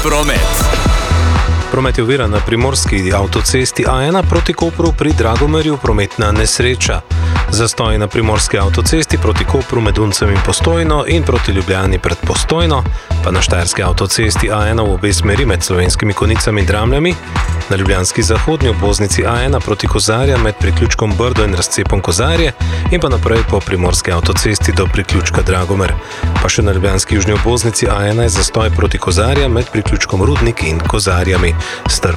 promet. Promet je oviran na primorski avtocesti A1 proti Kopru pri Dragomerju, prometna nesreča. Zastoj na primorski avtocesti proti Kopru med Uncem in Postojno in proti Ljubljani pred Postojno, pa na štajerski avtocesti A1 v obe smeri med Slovenskimi Konjicami in Dramljami, na ljubljanski zahodnji obvoznici A1 proti Kozarjem med priključkom Brdo in razcepom Kozarje in pa naprej po primorski avtocesti do priključka Dragomer. Pa še na ljubljanski južni obvoznici A1 je zastoj proti Kozarjem med priključkom Rudnik in Kozarjami. Strp